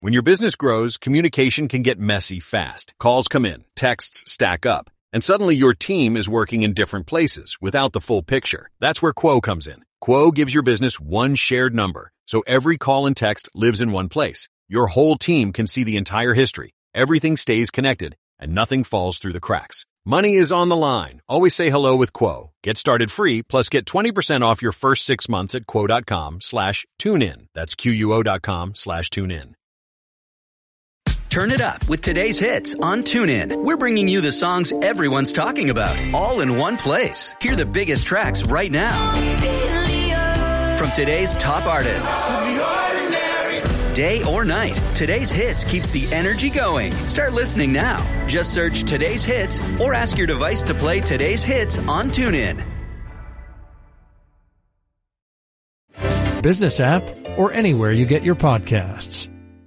When your business grows, communication can get messy fast. Calls come in, texts stack up, and suddenly your team is working in different places without the full picture. That's where Quo comes in. Quo gives your business one shared number, so every call and text lives in one place. Your whole team can see the entire history. Everything stays connected, and nothing falls through the cracks. Money is on the line. Always say hello with Quo. Get started free, plus get 20% off your first 6 months at quo.com/tunein. That's QUO.com/tunein. Turn it up with today's hits on TuneIn. We're bringing you the songs everyone's talking about, all in one place. Hear the biggest tracks right now from today's top artists. Day or night, today's hits keeps the energy going. Start listening now. Just search today's hits or ask your device to play today's hits on TuneIn. Business app or anywhere you get your podcasts.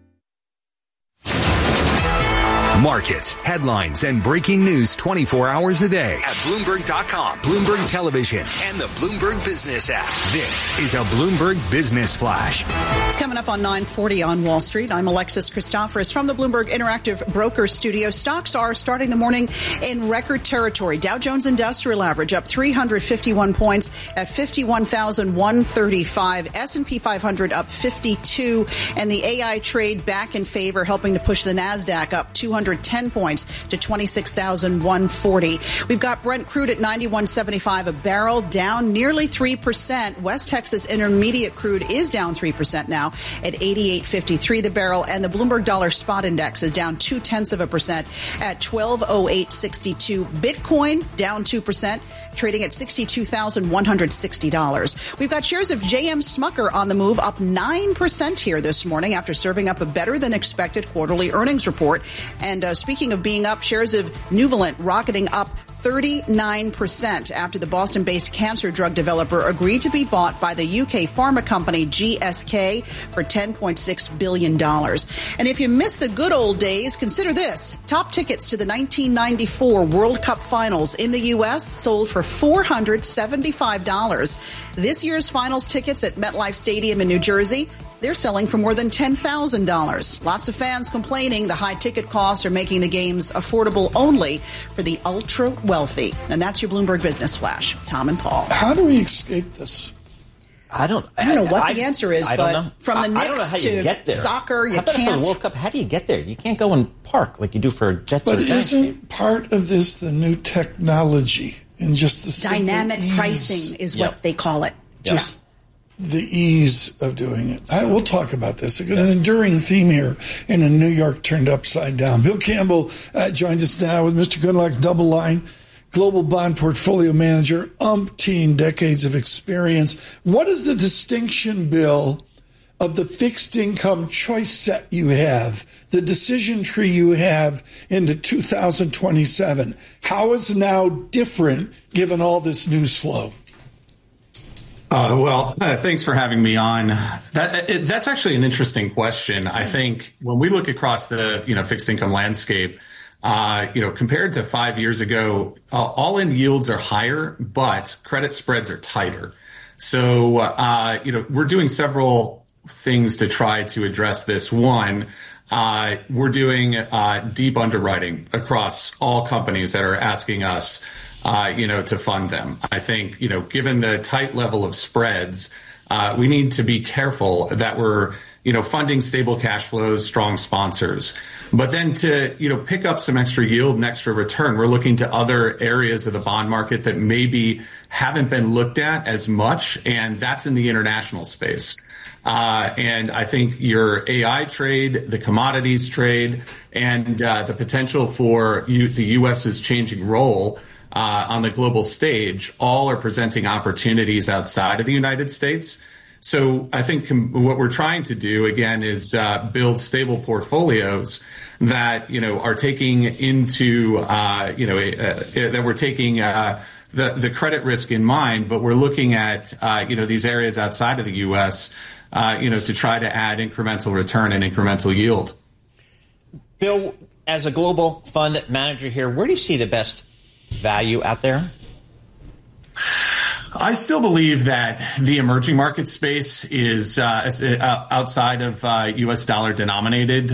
Markets, headlines, and breaking news 24 hours a day at Bloomberg.com, Bloomberg Television, and the Bloomberg Business app. This is a Bloomberg Business Flash. It's coming up on 9:40 on Wall Street. I'm Alexis Christoforous from the Bloomberg Interactive Broker Studio. Stocks are starting the morning in record territory. Dow Jones Industrial Average up 351 points at 51,135. S&P 500 up 52. And the AI trade back in favor, helping to push the NASDAQ up 210 points to 26,140. We've got Brent crude at 91.75 a barrel, down nearly 3%. West Texas Intermediate crude is down 3% now at 88.53 the barrel, and the Bloomberg Dollar Spot Index is down 0.2% at 1208.62. Bitcoin down 2%, trading at $62,160. We've got shares of J.M. Smucker on the move, up 9% here this morning after serving up a better than expected quarterly earnings report. And speaking of being up, shares of Nuvalent rocketing up 39% after the Boston-based cancer drug developer agreed to be bought by the UK pharma company GSK for $10.6 billion. And if you miss the good old days, consider this. Top tickets to the 1994 World Cup finals in the U.S. sold for $475. This year's finals tickets at MetLife Stadium in New Jersey, they're selling for more than $10,000. Lots of fans complaining the high ticket costs are making the games affordable only for the ultra wealthy. And that's your Bloomberg Business Flash. Tom and Paul. How do we escape this? I don't know what the answer is, but from the Knicks to soccer, you can't. For the World Cup, how do you get there? You can't go and park like you do for Jets or Giants. But isn't part of this the new technology and just the dynamic pricing is what they call it. Just the ease of doing it. We'll talk about this. An enduring theme here in a New York turned upside down. Bill Campbell joins us now with Mr. Goodluck's Double Line, global bond portfolio manager, umpteen decades of experience. What is the distinction, Bill, of the fixed income choice set you have, the decision tree you have into 2027? How is it now different given all this news flow? Thanks for having me on. That's actually an interesting question. I think when we look across the fixed income landscape, compared to 5 years ago, all-in yields are higher, but credit spreads are tighter. So we're doing several things to try to address this. One, we're doing deep underwriting across all companies that are asking us to fund them. I think, given the tight level of spreads, we need to be careful that we're, funding stable cash flows, strong sponsors. But then to, pick up some extra yield and extra return, we're looking to other areas of the bond market that maybe haven't been looked at as much, and that's in the international space. And I think your AI trade, the commodities trade, and the potential for the U.S.'s changing role on the global stage, all are presenting opportunities outside of the United States. So I think what we're trying to do, again, is build stable portfolios that, are taking into, that we're taking the credit risk in mind, but we're looking at, these areas outside of the U.S., to try to add incremental return and incremental yield. Bill, as a global fund manager here, where do you see the best value out there? I still believe that the emerging market space is outside of U.S. dollar denominated